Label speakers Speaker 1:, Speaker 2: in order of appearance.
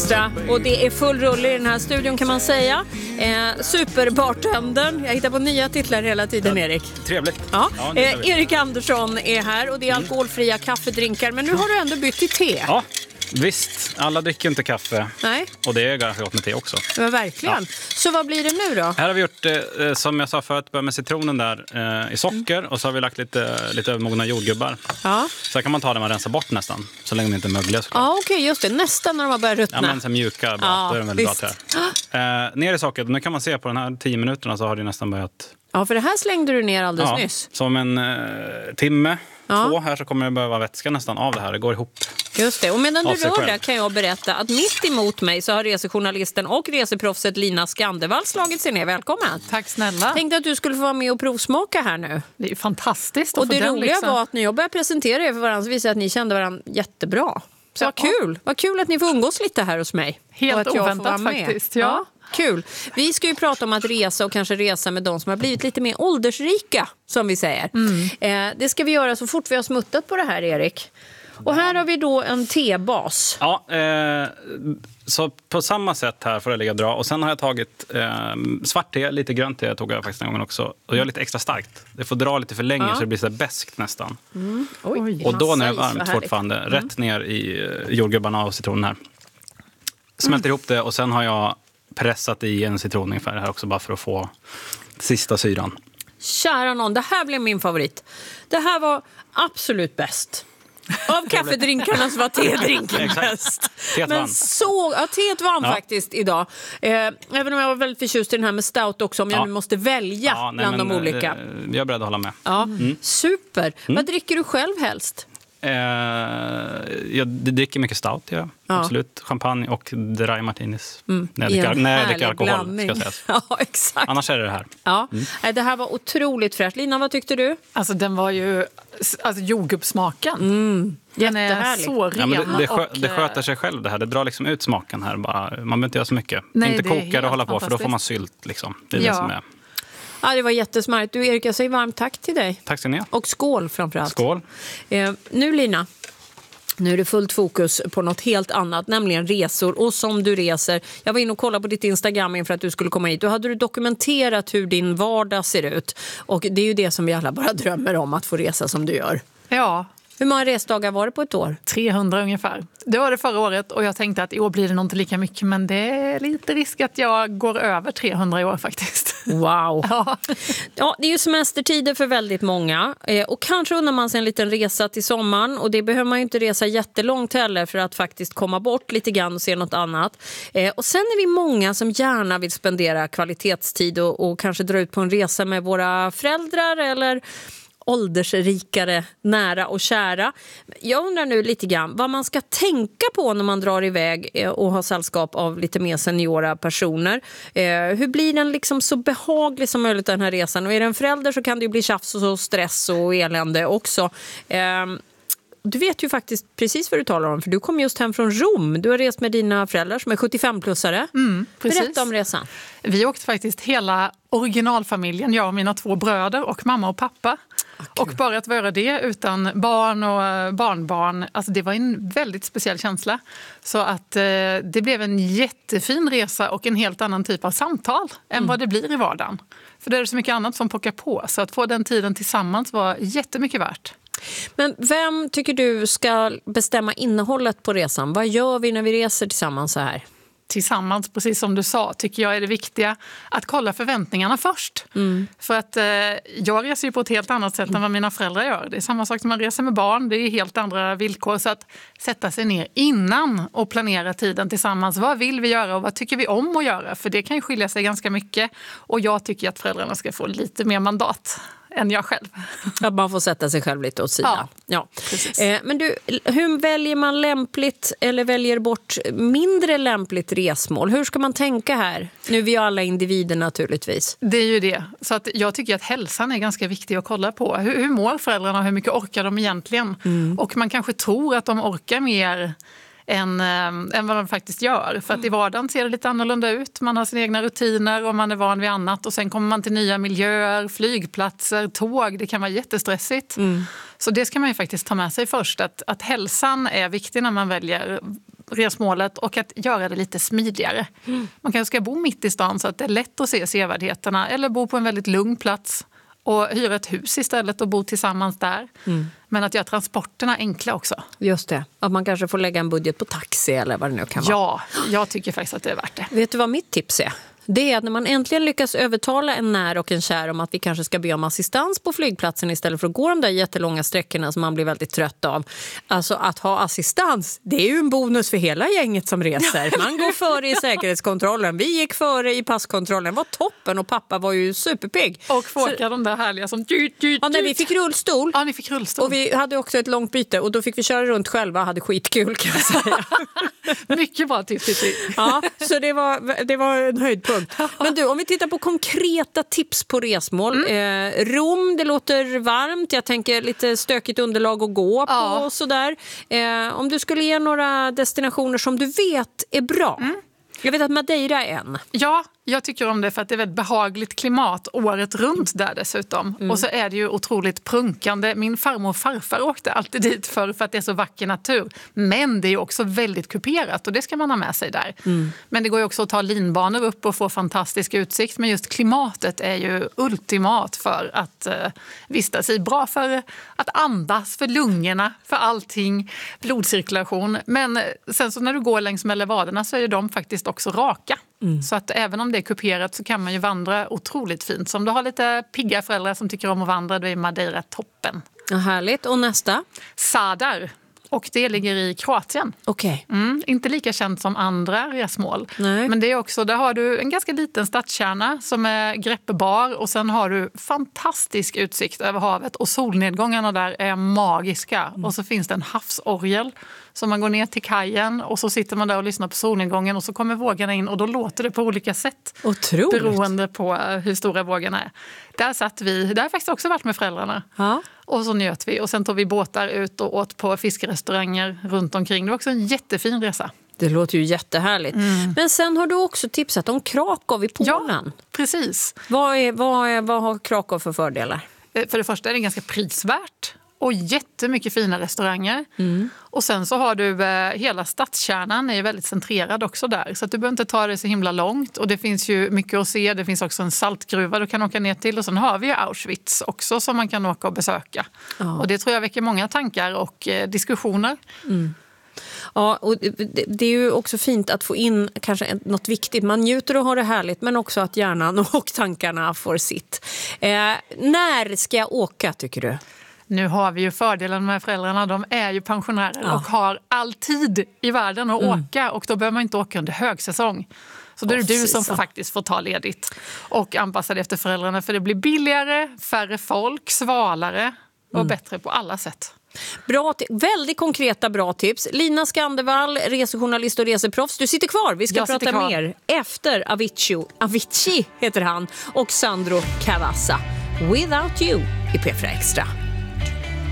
Speaker 1: Extra. Och det är full rulle i den här studion kan man säga. Superbartendern. Jag hittar på nya titlar hela tiden, Erik.
Speaker 2: Trevligt.
Speaker 1: Ja. Erik Andersson är här och det är alkoholfria kaffedrinkar. Men nu har du ändå bytt till te.
Speaker 2: Ja, visst. Alla dricker inte kaffe.
Speaker 1: Nej.
Speaker 2: Och det är ganska gott med te också.
Speaker 1: Men verkligen. Ja. Så vad blir det nu då?
Speaker 2: Här har vi gjort, som jag sa förut, börja med citronen där i socker. Och så har vi lagt lite mogna jordgubbar.
Speaker 1: Ja.
Speaker 2: Så kan man ta det man rensar bort nästan. Så länge de inte är mögliga såklart.
Speaker 1: Ja, okej, just det. Nästan när de har börjat ruttna.
Speaker 2: Ja, men så mjuka. Då är de väldigt bra till det. Ner i sockret. Nu kan man se på den här 10 minuterna så har det nästan börjat...
Speaker 1: Ja, för det här slängde du ner alldeles nyss.
Speaker 2: Som en timme, 2 här så kommer det börja vara vätska nästan av det här. Det går ihop.
Speaker 1: Just det. Och medan du rör där kan jag berätta att mitt emot mig så har resejournalisten och reseproffset Lina Skandevall slagit sig ner. Välkommen.
Speaker 3: Tack snälla.
Speaker 1: Tänkte att du skulle få vara med och provsmaka här nu.
Speaker 3: Det är fantastiskt.
Speaker 1: Och det roliga var att när jag började presentera er för varandra så visade att ni kände varandra jättebra. Så vad kul. Vad kul att ni får umgås lite här hos mig.
Speaker 3: Helt oväntat faktiskt. Ja.
Speaker 1: Kul. Vi ska ju prata om att resa och kanske resa med de som har blivit lite mer åldersrika, som vi säger. Det ska vi göra så fort vi har smuttat på det här, Erik. Och här har vi då en tebas.
Speaker 2: Ja, så på samma sätt här får det ligga bra. Och sen har jag tagit svart te, lite grönt te tog jag faktiskt en gång också. Och gör lite extra starkt. Det får dra lite för länge så det blir så beskt nästan.
Speaker 1: Oj,
Speaker 2: och då när det är varmt fortfarande, rätt ner i jordgubbarna och citronen här. Smälter ihop det och sen har jag pressat i en citron ungefär här också bara för att få sista syran.
Speaker 1: Kära någon, det här blev min favorit. Det här var absolut bäst. Av kaffedrinkarna så var tedrinken bäst. Men så, teet vann faktiskt idag. Även om jag var väldigt förtjust i den här med stout också. Om jag nu måste välja bland de olika.
Speaker 2: Jag är beredd att hålla med.
Speaker 1: Ja, super. Vad dricker du själv helst?
Speaker 2: Jag dricker mycket stout, absolut. Champagne och dry martinis. När jag dricker alkohol, ska sägas.
Speaker 1: Ja, exakt.
Speaker 2: Annars är det här.
Speaker 1: Ja. Det här var otroligt fräscht. Lina, vad tyckte du?
Speaker 3: Alltså den var ju jordgubbssmaken. Den är så ren.
Speaker 2: Det sköter sig själv det här. Det drar liksom ut smaken här bara. Man behöver inte göra så mycket.
Speaker 3: Nej,
Speaker 2: inte koka och hålla på för då får man sylt liksom. Det är det som är.
Speaker 1: Ja, det var jättesmart. Du, Erik, jag säger varmt tack till dig.
Speaker 2: Tack ska ni ha.
Speaker 1: Och skål framförallt.
Speaker 2: Skål.
Speaker 1: Nu, Lina, nu är det fullt fokus på något helt annat, nämligen resor. Och som du reser, jag var inne och kollade på ditt Instagram inför att du skulle komma hit. Då hade du dokumenterat hur din vardag ser ut. Och det är ju det som vi alla bara drömmer om, att få resa som du gör.
Speaker 3: Ja.
Speaker 1: Hur många resdagar var det på ett år? 300
Speaker 3: ungefär. Det var det förra året och jag tänkte att i år blir det nog inte lika mycket. Men det är lite risk att jag går över 300 i år faktiskt.
Speaker 1: Wow! Ja, det är ju semestertider för väldigt många. Och kanske undrar man sig en liten resa till sommaren. Och det behöver man ju inte resa jättelångt heller för att faktiskt komma bort lite grann och se något annat. Och sen är vi många som gärna vill spendera kvalitetstid och kanske dra ut på en resa med våra föräldrar eller åldersrikare, nära och kära. Jag undrar nu lite grann vad man ska tänka på när man drar iväg och har sällskap av lite mer seniora personer. Hur blir den liksom så behaglig som möjligt den här resan? Och är det en förälder så kan det ju bli tjafs och stress och elände också. Du vet ju faktiskt precis vad du talar om, för du kom just hem från Rom. Du har rest med dina föräldrar som är 75-plussare.
Speaker 3: Precis.
Speaker 1: Berätta om resan.
Speaker 3: Vi åkte faktiskt hela originalfamiljen, jag och mina 2 bröder och mamma och pappa. Och bara att vara det utan barn och barnbarn, alltså det var en väldigt speciell känsla. Så att det blev en jättefin resa och en helt annan typ av samtal än vad det blir i vardagen. För det är så mycket annat som pockar på, så att få den tiden tillsammans var jättemycket värt.
Speaker 1: Men vem tycker du ska bestämma innehållet på resan? Vad gör vi när vi reser tillsammans så här?
Speaker 3: Tillsammans, precis som du sa, tycker jag är det viktiga att kolla förväntningarna först. För att jag reser ju på ett helt annat sätt än vad mina föräldrar gör. Det är samma sak som man reser med barn, det är helt andra villkor. Så att sätta sig ner innan och planera tiden tillsammans. Vad vill vi göra och vad tycker vi om att göra? För det kan ju skilja sig ganska mycket. Och jag tycker att föräldrarna ska få lite mer mandat än jag själv.
Speaker 1: Att man får sätta sig själv lite åt sidan. Ja. Men du, hur väljer man lämpligt eller väljer bort mindre lämpligt resmål? Hur ska man tänka här? Nu är vi alla individer naturligtvis.
Speaker 3: Det är ju det. Så att jag tycker att hälsan är ganska viktig att kolla på. Hur mår föräldrarna? Hur mycket orkar de egentligen? Och man kanske tror att de orkar mer än vad de faktiskt gör. För att i vardagen ser det lite annorlunda ut. Man har sina egna rutiner och man är van vid annat. Och sen kommer man till nya miljöer, flygplatser, tåg. Det kan vara jättestressigt. Så det ska man ju faktiskt ta med sig först. Att hälsan är viktig när man väljer resmålet och att göra det lite smidigare. Man kanske ska bo mitt i stan så att det är lätt att se sevärdheterna eller bo på en väldigt lugn plats och hyra ett hus istället och bo tillsammans där. Men att göra transporterna enkla också.
Speaker 1: Just det, att man kanske får lägga en budget på taxi eller vad det nu kan vara.
Speaker 3: Ja, jag tycker faktiskt att det är värt det.
Speaker 1: Vet du vad mitt tips är? Det är att när man äntligen lyckas övertala en när och en kär om att vi kanske ska be om assistans på flygplatsen istället för att gå de där jättelånga sträckorna som man blir väldigt trött av. Alltså att ha assistans, det är ju en bonus för hela gänget som reser. Man går före i säkerhetskontrollen, vi gick före i passkontrollen, var toppen och pappa var ju superpigg.
Speaker 3: Och få åka de där härliga som...
Speaker 1: Ja, när vi fick rullstol.
Speaker 3: Ja, ni fick rullstol.
Speaker 1: Och vi hade också ett långt byte och då fick vi köra runt själva och hade skitkul kan jag säga.
Speaker 3: Mycket bra tips.
Speaker 1: Ja, så det var en höjdpunkt. Men du, om vi tittar på konkreta tips på resmål. Rom, det låter varmt. Jag tänker lite stökigt underlag att gå på och sådär. Om du skulle ge några destinationer som du vet är bra. Jag vet att Madeira är en.
Speaker 3: Ja, jag tycker om det för att det är väldigt behagligt klimat året runt där dessutom. Och så är det ju otroligt prunkande. Min farmor och farfar åkte alltid dit för att det är så vacker natur. Men det är också väldigt kuperat och det ska man ha med sig där. Men det går ju också att ta linbanor upp och få fantastisk utsikt. Men just klimatet är ju ultimat för att vistas i. Bra för att andas, för lungorna, för allting. Blodcirkulation. Men sen så när du går längs med levaderna så är ju de faktiskt också raka. Så att även om det är kuperat så kan man ju vandra otroligt fint. Så om du har lite pigga föräldrar som tycker om att vandra, då är Madeira toppen.
Speaker 1: Ja, härligt. Och nästa?
Speaker 3: Sadar. Och det ligger i Kroatien.
Speaker 1: Okej.
Speaker 3: Inte lika känt som andra resmål.
Speaker 1: Nej.
Speaker 3: Men det är också, där har du en ganska liten stadskärna som är greppbar. Och sen har du fantastisk utsikt över havet. Och solnedgångarna där är magiska. Och så finns det en havsorgel. Så man går ner till kajen och så sitter man där och lyssnar på solnedgången. Och så kommer vågorna in och då låter det på olika sätt.
Speaker 1: Otroligt.
Speaker 3: Beroende på hur stora vågorna är. Där satt vi, där har jag faktiskt också varit med föräldrarna.
Speaker 1: Ja.
Speaker 3: Och så njöt vi och sen tog vi båtar ut och åt på fiskrestauranger runt omkring. Det var också en jättefin resa.
Speaker 1: Det låter ju jättehärligt. Men sen har du också tipsat om Krakow i Polen.
Speaker 3: Ja, precis.
Speaker 1: Vad har Krakow för fördelar?
Speaker 3: För det första är det ganska prisvärt och jättemycket fina restauranger. Och sen så har du hela stadskärnan är ju väldigt centrerad också där. Så att du behöver inte ta det så himla långt. Och det finns ju mycket att se. Det finns också en saltgruva du kan åka ner till. Och sen har vi ju Auschwitz också som man kan åka och besöka. Och det tror jag väcker många tankar och diskussioner.
Speaker 1: Ja, och det är ju också fint att få in kanske något viktigt. Man njuter och har det härligt, men också att hjärnan och tankarna får sitt. När ska jag åka, tycker du?
Speaker 3: Nu har vi ju fördelen med föräldrarna. De är ju pensionärer och har all tid i världen att åka. Och då behöver man inte åka under högsäsong. Så då är det du som faktiskt får ta ledigt och anpassa det efter föräldrarna. För det blir billigare, färre folk, svalare och bättre på alla sätt.
Speaker 1: Bra, väldigt konkreta bra tips. Lina Skandevall, resejournalist och reseproffs. Du sitter kvar, vi ska prata mer efter Avicii heter han och Sandro Cavazza. Without You i P4 Extra.